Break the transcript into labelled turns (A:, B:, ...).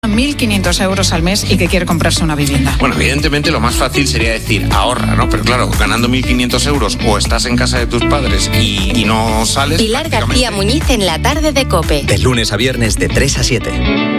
A: 1.500 euros al mes y que quiere comprarse una vivienda.
B: Bueno, evidentemente lo más fácil sería decir ahorra, ¿no? Pero claro, ganando 1.500 euros o estás en casa de tus padres y no sales...
C: Pilar García Muñiz en la tarde de COPE.
D: De lunes a viernes de 3 a 7.